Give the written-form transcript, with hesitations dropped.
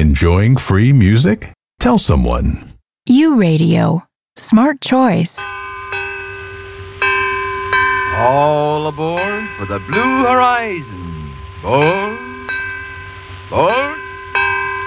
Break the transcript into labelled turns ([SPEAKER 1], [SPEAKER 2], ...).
[SPEAKER 1] Enjoying free music? Tell someone.
[SPEAKER 2] U Radio. Smart choice.
[SPEAKER 3] All aboard for the Blue Horizon. Board. Board.